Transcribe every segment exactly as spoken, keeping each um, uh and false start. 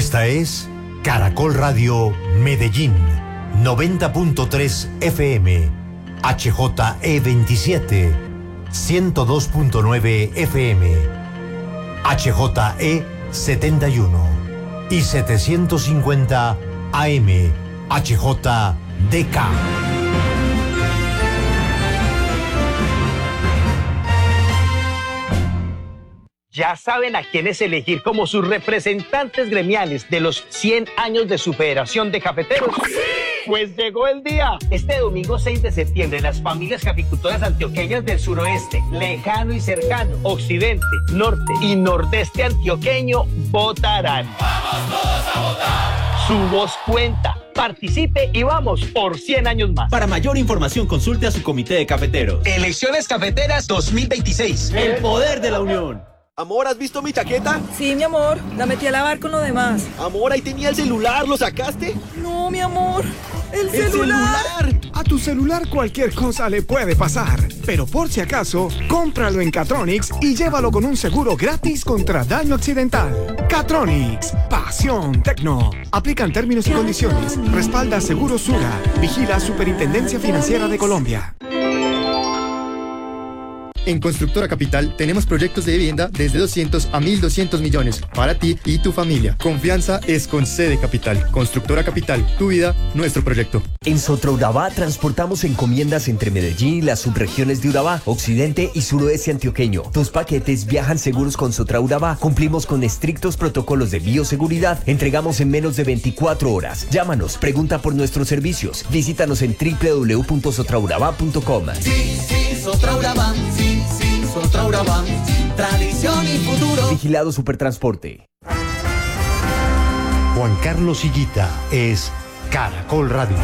Esta es Caracol Radio Medellín, noventa punto tres F M, H J E veintisiete, ciento dos punto nueve F M, H J E setenta y uno y setecientos cincuenta A M, H J D K. ¿Ya saben a quiénes elegir como sus representantes gremiales de los cien años de su Federación de Cafeteros? ¡Sí! Pues llegó el día. Este domingo seis de septiembre, las familias caficultoras antioqueñas del suroeste, lejano y cercano, occidente, norte y nordeste antioqueño votarán. ¡Vamos todos a votar! Su voz cuenta. Participe y vamos por cien años más. Para mayor información, consulte a su comité de cafeteros. Elecciones Cafeteras dos mil veintiséis. El poder de la unión. Amor, ¿has visto mi chaqueta? Sí, mi amor, la metí a lavar con lo demás. Amor, ahí tenía el celular, ¿lo sacaste? No, mi amor, el, ¡El celular! celular. A tu celular cualquier cosa le puede pasar, pero por si acaso, cómpralo en Catronics y llévalo con un seguro gratis contra daño accidental. Catronics, pasión tecno. Aplican términos y condiciones. Respalda Seguro Sura. Vigila Superintendencia Financiera de Colombia. En Constructora Capital tenemos proyectos de vivienda desde doscientos a mil doscientos millones para ti y tu familia. Confianza es con C de Capital. Constructora Capital, tu vida, nuestro proyecto. En Sotraurabá transportamos encomiendas entre Medellín y las subregiones de Urabá, occidente y suroeste antioqueño. Tus paquetes viajan seguros con Sotraurabá. Cumplimos con estrictos protocolos de bioseguridad. Entregamos en menos de veinticuatro horas. Llámanos, pregunta por nuestros servicios. Visítanos en doble u doble u doble u punto sotraurabá punto com. Sí, sí, Sotraurabá, sí. Sí, Sotraurabá, tradición y futuro. Vigilado Supertransporte. Juan Carlos Higuita es Caracol Radio.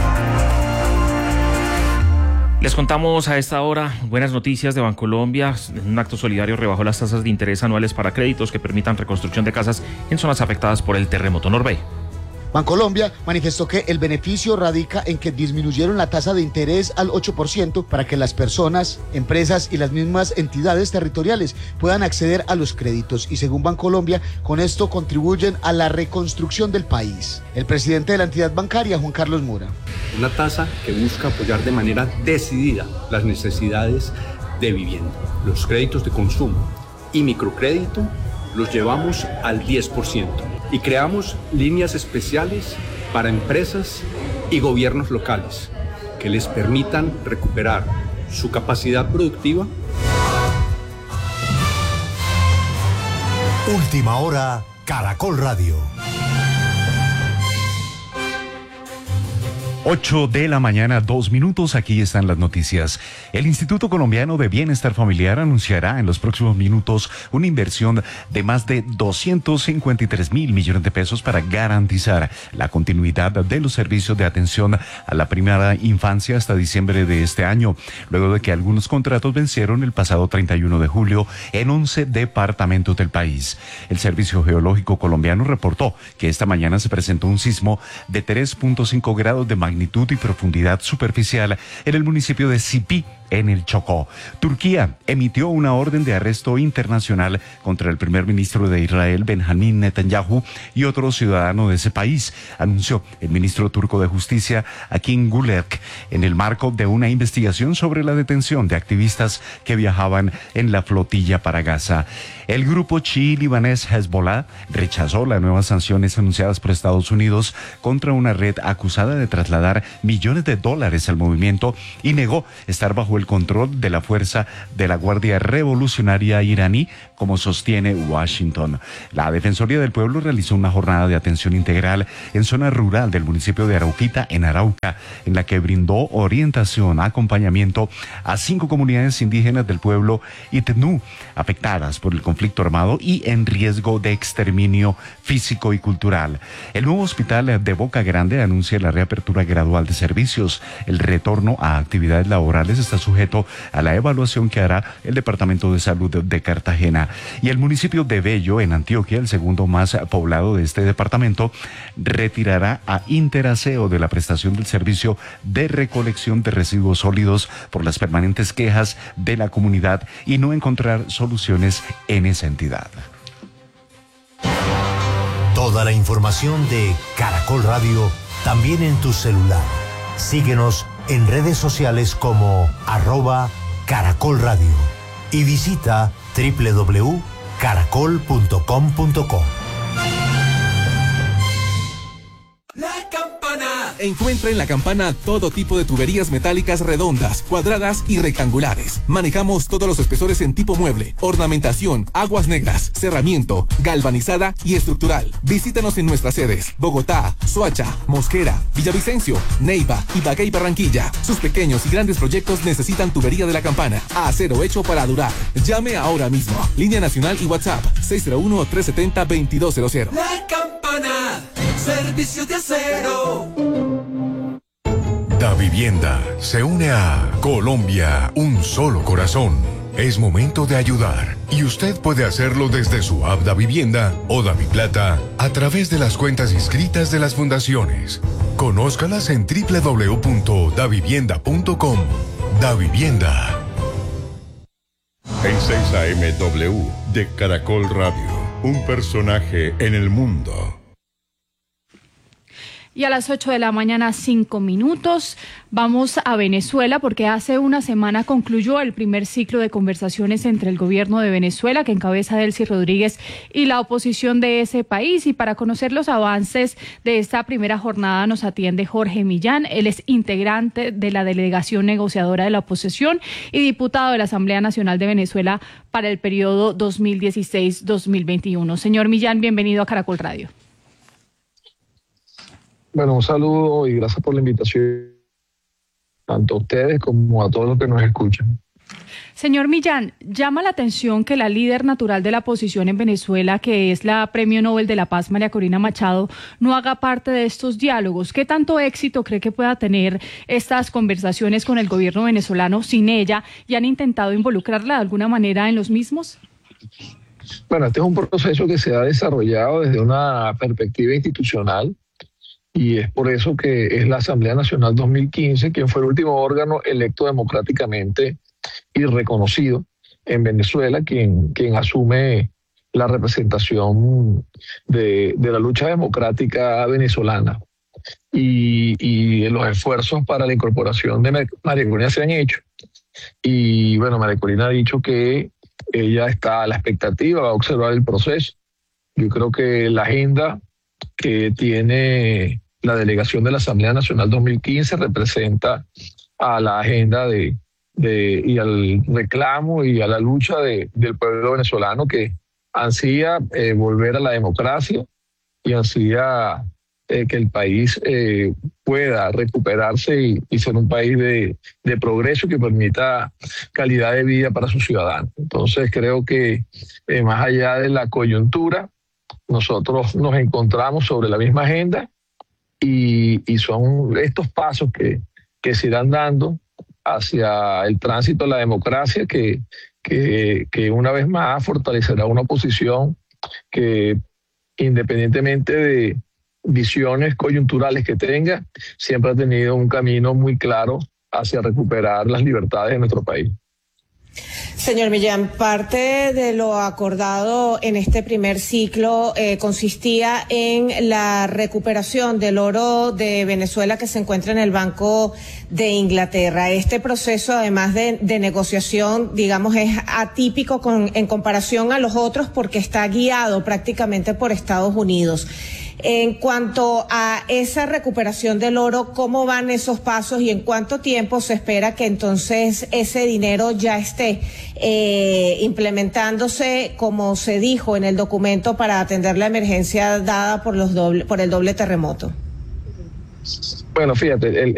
Les contamos a esta hora buenas noticias de Bancolombia. En un acto solidario rebajó las tasas de interés anuales para créditos que permitan reconstrucción de casas en zonas afectadas por el terremoto. Norbey. Bancolombia manifestó que el beneficio radica en que disminuyeron la tasa de interés al ocho por ciento para que las personas, empresas y las mismas entidades territoriales puedan acceder a los créditos y según Bancolombia, con esto contribuyen a la reconstrucción del país. El presidente de la entidad bancaria, Juan Carlos Mora. Una tasa que busca apoyar de manera decidida las necesidades de vivienda. Los créditos de consumo y microcrédito los llevamos al diez por ciento. Y creamos líneas especiales para empresas y gobiernos locales que les permitan recuperar su capacidad productiva. Última hora, Caracol Radio. ocho de la mañana, dos minutos, aquí están las noticias. El Instituto Colombiano de Bienestar Familiar anunciará en los próximos minutos una inversión de más de doscientos cincuenta y tres mil millones de pesos para garantizar la continuidad de los servicios de atención a la primera infancia hasta diciembre de este año, luego de que algunos contratos vencieron el pasado treinta y uno de julio en once departamentos del país. El Servicio Geológico Colombiano reportó que esta mañana se presentó un sismo de tres punto cinco grados de magnitud y profundidad superficial en el municipio de Sipí, en el Chocó. Turquía emitió una orden de arresto internacional contra el primer ministro de Israel, Benjamín Netanyahu, y otro ciudadano de ese país, anunció el ministro turco de Justicia, Akin Gülek, en el marco de una investigación sobre la detención de activistas que viajaban en la flotilla para Gaza. El grupo chií libanés Hezbollah rechazó las nuevas sanciones anunciadas por Estados Unidos contra una red acusada de trasladar millones de dólares al movimiento y negó estar bajo el control de la fuerza de la Guardia Revolucionaria iraní, como sostiene Washington. La Defensoría del Pueblo realizó una jornada de atención integral en zona rural del municipio de Arauquita, en Arauca, en la que brindó orientación, acompañamiento a cinco comunidades indígenas del pueblo Itnú, afectadas por el conflicto armado y en riesgo de exterminio físico y cultural. El nuevo hospital de Boca Grande anuncia la reapertura gradual de servicios. El retorno a actividades laborales está sujeto a la evaluación que hará el Departamento de Salud de Cartagena. Y el municipio de Bello, en Antioquia, el segundo más poblado de este departamento, retirará a Interaseo de la prestación del servicio de recolección de residuos sólidos por las permanentes quejas de la comunidad y no encontrar soluciones en esa entidad. Toda toda la información de Caracol Radio también en tu celular. Síguenos en redes sociales como arroba Caracol Radio y visita doble u doble u doble u punto caracol punto com punto co. Encuentra en La Campana todo tipo de tuberías metálicas redondas, cuadradas y rectangulares. Manejamos todos los espesores en tipo mueble, ornamentación, aguas negras, cerramiento, galvanizada y estructural. Visítanos en nuestras sedes: Bogotá, Soacha, Mosquera, Villavicencio, Neiva, Ibagué y Barranquilla. Sus pequeños y grandes proyectos necesitan tubería de La Campana. Acero hecho para durar. Llame ahora mismo. Línea nacional y WhatsApp seis cero uno, tres siete cero, dos dos cero cero. La Campana, servicios de acero. Da Vivienda se une a Colombia, un solo corazón. Es momento de ayudar y usted puede hacerlo desde su app Da Vivienda o Da Plata a través de las cuentas inscritas de las fundaciones. Conózcalas en doble u doble u doble u punto da vivienda punto com. Da Vivienda. En seis A M W de Caracol Radio, un personaje en el mundo. Y a las ocho de la mañana, cinco minutos, vamos a Venezuela porque hace una semana concluyó el primer ciclo de conversaciones entre el gobierno de Venezuela, que encabeza Delcy Rodríguez, y la oposición de ese país. Y para conocer los avances de esta primera jornada nos atiende Jorge Millán. Él es integrante de la delegación negociadora de la oposición y diputado de la Asamblea Nacional de Venezuela para el periodo dos mil dieciséis a dos mil veintiuno. Señor Millán, bienvenido a Caracol Radio. Bueno, un saludo y gracias por la invitación, tanto a ustedes como a todos los que nos escuchan. Señor Millán, llama la atención que la líder natural de la oposición en Venezuela, que es la Premio Nobel de la Paz, María Corina Machado, no haga parte de estos diálogos. ¿Qué tanto éxito cree que pueda tener estas conversaciones con el gobierno venezolano sin ella? ¿Y han intentado involucrarla de alguna manera en los mismos? Bueno, este es un proceso que se ha desarrollado desde una perspectiva institucional. Y es por eso que es la Asamblea Nacional dos mil quince quien fue el último órgano electo democráticamente y reconocido en Venezuela, quien, quien asume la representación de, de la lucha democrática venezolana. Y, y los esfuerzos para la incorporación de María Corina se han hecho. Y bueno, María Corina ha dicho que ella está a la expectativa, va a observar el proceso. Yo creo que la agenda que tiene la delegación de la Asamblea Nacional dos mil quince representa a la agenda de, de y al reclamo y a la lucha de, del pueblo venezolano, que ansía eh, volver a la democracia y ansía eh, que el país eh, pueda recuperarse y, y ser un país de, de progreso que permita calidad de vida para sus ciudadanos. Entonces creo que eh, más allá de la coyuntura, nosotros nos encontramos sobre la misma agenda y, y son estos pasos que, que se irán dando hacia el tránsito a la democracia que, que, que una vez más fortalecerá una oposición que, independientemente de visiones coyunturales que tenga, siempre ha tenido un camino muy claro hacia recuperar las libertades de nuestro país. Señor Millán, parte de lo acordado en este primer ciclo eh, consistía en la recuperación del oro de Venezuela que se encuentra en el Banco de Inglaterra. Este proceso, además de, de negociación, digamos, es atípico con, en comparación a los otros porque está guiado prácticamente por Estados Unidos. En cuanto a esa recuperación del oro, ¿cómo van esos pasos y en cuánto tiempo se espera que entonces ese dinero ya esté eh, implementándose, como se dijo en el documento, para atender la emergencia dada por los doble, por el doble terremoto? Bueno, fíjate, el,